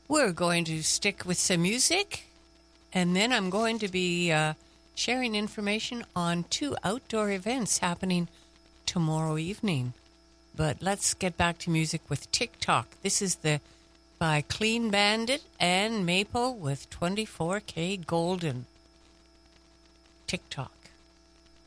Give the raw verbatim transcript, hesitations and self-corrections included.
We're going to stick with some music, and then I'm going to be uh, sharing information on two outdoor events happening tomorrow evening. But let's get back to music with TikTok. This is the by Clean Bandit and Maple with twenty-four K Golden. TikTok.